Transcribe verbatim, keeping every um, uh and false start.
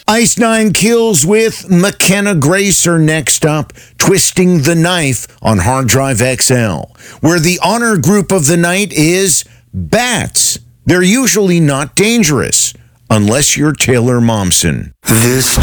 Ice Nine Kills with McKenna Grace are next up, Twisting the Knife on Hard Drive X L, where the honor group of the night is Bats. They're usually not dangerous, unless you're Taylor Momsen. This